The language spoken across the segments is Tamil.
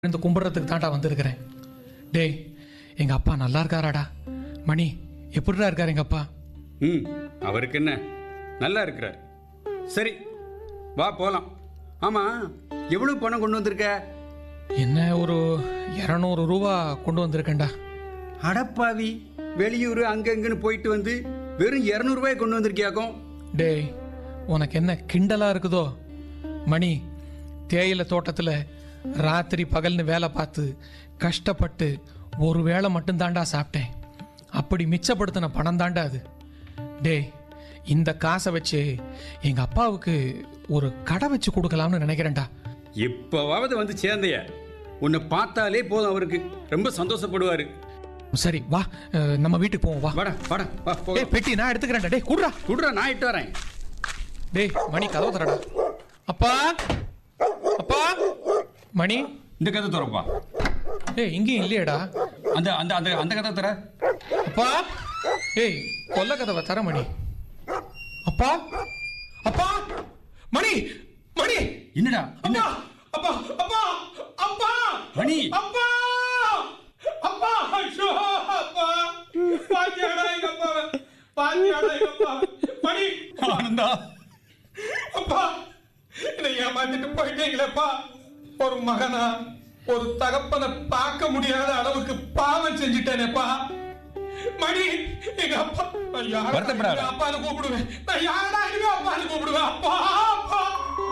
இந்த கும்பிட்றதுக்கு தான்டா வந்திருக்கிறேன். டேய், எங்கள் அப்பா நல்லா இருக்காராடா? மணி எப்படிடா இருக்கார் எங்கள் அப்பா? அவருக்கு என்ன, நல்லா இருக்கிறார். சரி, வா போகலாம். ஆமாம், எவ்வளோ பணம் கொண்டு வந்திருக்க? என்ன, ஒரு 200 ரூபா கொண்டு வந்திருக்கேன்டா. அடப்பாவி, வெளியூர் அங்கங்கன்னு போயிட்டு வந்து வெறும் 200 ரூபாய் கொண்டு வந்திருக்கியாக்கும். டேய், உனக்கு என்ன கிண்டலாக இருக்குதோ? மணி, தேயிலை தோட்டத்தில் ராத்திரி பகல்னு வேலை பார்த்து கஷ்டப்பட்டு ஒரு வேளை மட்டும்தாண்டா சாப்பிட்டேன். அப்படி மிச்சப்படுத்தின பணம் தாண்டா அது. டேய், இந்த காசை வச்சு எங்கள் அப்பாவுக்கு ஒரு கடை வச்சு கொடுக்கலாம்னு நினைக்கிறேன்டா. இப்போவாவது வந்து சேர்ந்தைய, உன்னை பார்த்தாலே போதும், அவருக்கு ரொம்ப சந்தோஷப்படுவார். சரி வா, நம்ம வீட்டுக்கு போவோம். வா வாடா வாடா வா. டேய், பெட்டி நான் எடுத்துக்கிறேன்டா. டேய் குடுறா. குடுறா, நான் இட்டு வரேன். டேய் மணி, கதவு தரடா. அப்பா, அப்பா. மணி, இந்த கதை தரப்பா. ஏய் இங்கேயும் இல்லையேடா. அந்த அந்த அந்த அந்த கதை தர. அப்பா, ஏய் கொல்ல கதவை தர மணி. அப்பா, அப்பா, மணி, மணி. என்னடா என்ன? அப்பா, அப்பா, அப்பா, மணி, அப்பா, அப்பா, ஐயோ, அப்பா. பாத்தியாடா எங்க அப்பாவை? பாத்தியாடா எங்க அப்பா? மணி, ஆனந்தா, அப்பா, என்னை ஏமாத்திட்டு போயிட்டீங்களேப்பா. ஒரு மகனா, ஒரு தகப்பனை பார்க்க முடியாத அளவுக்கு பாவம் செஞ்சுட்டேனேப்பா. மணி, எங்க அப்பா, நான் யாரா வருத்தப்படாத. எங்க அப்பான்னு கூப்பிடுவேன்? நான் யாரா எங்க அப்பான்னு கூப்பிடுவேன்? அப்பா, அப்பா.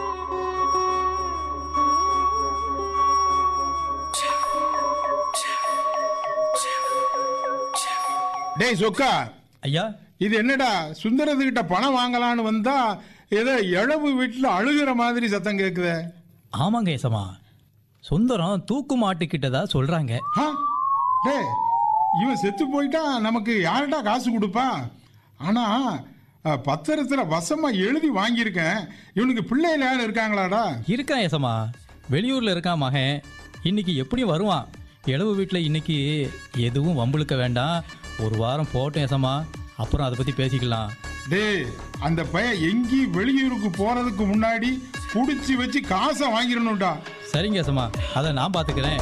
டேய் சொக்கா, ஐயா, இது என்னடா சுந்தரத்துக்கிட்ட பணம் வாங்கலான்னு வந்தா ஏதோ இழவு வீட்டில் அழுகிற மாதிரி சத்தம் கேட்குதே. ஆமாங்க ஏசமா, சுந்தரம் தூக்கு மாட்டிக்கிட்டதா சொல்றாங்க. ஆ, டேய், இவன் செத்து போயிட்டா நமக்கு யார்டா காசு கொடுப்பா? ஆனா பத்திரத்தில் வசமா எழுதி வாங்கியிருக்கேன். இவனுக்கு பிள்ளைகள் யாரும் இருக்காங்களாடா? இருக்கான் ஏசமா, வெளியூர்ல இருக்கான் மகன். இன்னைக்கு எப்படியும் வருவான். இளவு வீட்டில் இன்னைக்கு எதுவும் வம்புழுக்க வேண்டாம். ஒரு வாரம் போட்டோம் ஏசமா, அப்புறம் அதை பத்தி பேசிக்கலாம். டேய், அந்த பையன் எங்கேயும் வெளியூருக்கு போறதுக்கு முன்னாடி புடிச்சு வச்சு காசை வாங்கிடணும்டா. சரிங்க ஏசமா, அதை நான் பார்த்துக்கிறேன்.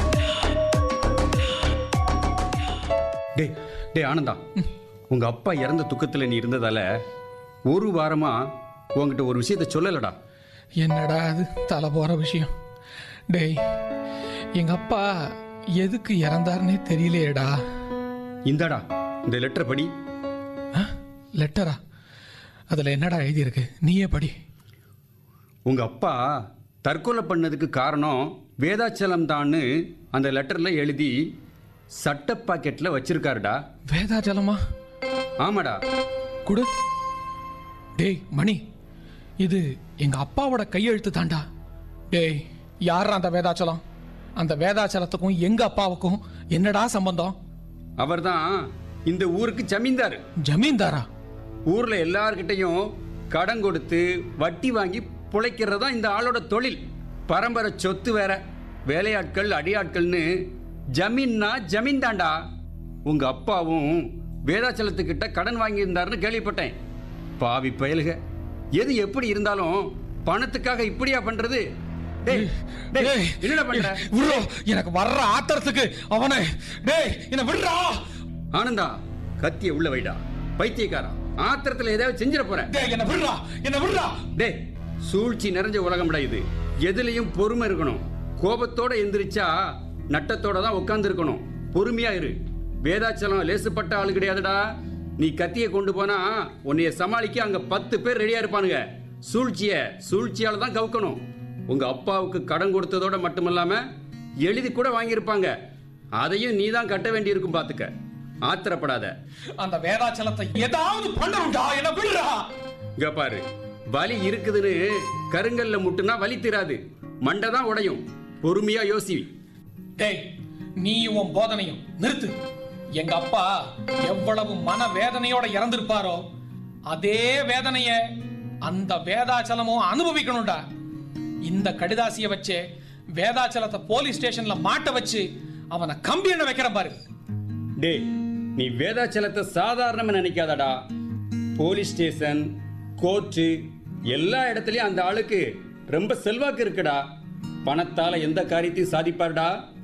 டே டே ஆனந்தா, உங்க அப்பா இறந்த துக்கத்தில் நீ இருந்ததால ஒரு வாரமா உங்ககிட்ட ஒரு விஷயத்த சொல்லலடா. என்னடா அது தலை போற விஷயம்? டேய், எங்க அப்பா எதுக்கு இறந்தாருன்னே தெரியலையேடா. இந்தாடா இந்த லெட்டர் படி. லெட்டரா? அதுல என்னடா எழுதியிருக்கு? நீயே படி. உங்க அப்பா தற்கொலை பண்ணதுக்கு காரணம் வேதாச்சலம் தான்னு அந்த லெட்டர்ல எழுதி சட்ட பாக்கெட்ல வச்சிருக்காருடா. வேதாச்சலமா? ஆமாடா. குடு. டேய் மணி, இது எங்க அப்பாவோட கையெழுத்து தாண்டா. டேய், யாரா அந்த வேதாச்சலம்? அந்த வேதாச்சலத்துக்கும் எங்க அப்பாவுக்கும் என்னடா சம்பந்தம்? அவர்தான் இந்த ஊருக்கு ஜமீன்தார். ஜமீன்தாரா? ஊர்ல எல்லார்கிட்டையும் கடன் கொடுத்து வட்டி வாங்கி பிழைக்கிறதா இந்த ஆளோட தொழில். பரம்பரை சொத்து வேற. வேலையாட்கள் அடியாட்கள்னு ஜமீன்னா ஜமீன் தாண்டா. உங்க அப்பாவும் வேதாச்சலத்துக்கிட்ட கடன் வாங்கியிருந்தாருன்னு கேள்விப்பட்டேன். பாவி பயலுக, எது எப்படி இருந்தாலும் பணத்துக்காக இப்படியா பண்றது? டேய், டேய், என்னடா பண்ற? விட்றா, எனக்கு வர்ற ஆத்திரத்துக்கு அவனை. டேய், என்ன விடுறா. ஆனந்தா, கத்திய உள்ள வைடா. பைத்தியக்காரா, ஆத்திரத்துல ஏதாவது செஞ்சிட போற. டேய், என்ன விடுறா, என்ன விடுறா. டேய், சூழ்ச்சி நிறைஞ்ச உலகம்டா இது. எதுலயும் பொறுமை இருக்கணும். கோபத்தோட எந்திரிச்சா நட்டத்தோட தான் உட்கார்ந்து இருக்கணும். பொறுமையா இரு. வேதாச்சலம் லேசுப்பட்ட ஆளு கிடையாதுடா. நீ கத்தியை கொண்டு போனா உன்னைய சமாளிக்க அங்க 10 பேர் ரெடியா இருப்பானுங்க. சூழ்ச்சியால தான் கவுக்கணும். உங்க அப்பாவுக்கு கடன் கொடுத்ததோட மட்டுமல்லாம எழுதி கூட வாங்கியிருப்பாங்க. அதையும் நீ தான் கட்ட வேண்டி இருக்கும். பாத்துக்க, ஆத்திரப்படாத. அந்த வேதாச்சலத்தை ஏதாவது பண்ணணும்டா. என்ன விடுறா. இங்க பாரு, வலி இருக்குதுன்னு கருங்கல்ல முட்டுனா வலி தீராது, மண்டை தான் உடையும். பொறுமையா யோசி. டேய், நீ உன் போதனையும் நிறுத்து. எங்க அப்பா எவ்வளவு மன வேதனையோட இறந்திருப்பாரோ அதே வேதனைய அந்த வேதாச்சலமும் அனுபவிக்கணும்டா. இந்த கடிதாசிய வச்சு வேதாச்சலத்தை போலீஸ் ஸ்டேஷன்ல மாட்ட வச்சு அவனை கம்பி எண்ண வைக்கிற பாரு. டேய், நீ வேதாச்சலத்தை சாதாரணமா நினைக்காதடா. போலீஸ் ஸ்டேஷன், கோர்ட்டு எல்லா இடத்துலயும் அந்த ஆளுக்கு ரொம்ப செல்வாக்கு இருக்குடா. பணத்தால எந்த காரியத்தையும் சாதிப்பாருடா.